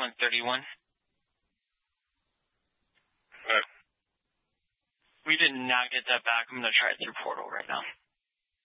131. Alright. We did not get that back. I'm going to try it through portal right now.